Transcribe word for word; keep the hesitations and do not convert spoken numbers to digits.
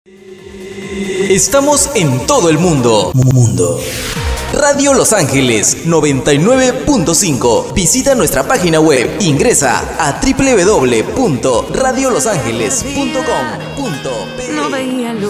Estamos en todo el mundo. Mundo. Radio Los Ángeles noventa y nueve punto cinco. Visita nuestra página web. Ingresa a doble u doble u doble u punto radio los ángeles punto com punto pe. No veía lo